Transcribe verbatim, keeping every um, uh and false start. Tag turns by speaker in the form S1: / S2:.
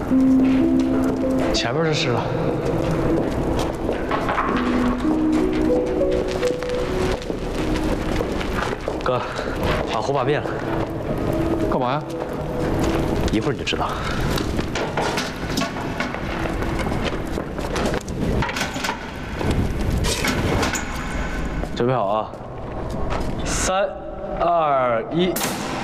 S1: 前面是湿了。哥，把火把灭了。
S2: 干嘛呀？
S1: 一会儿你就知道。准备好啊！三、二、一。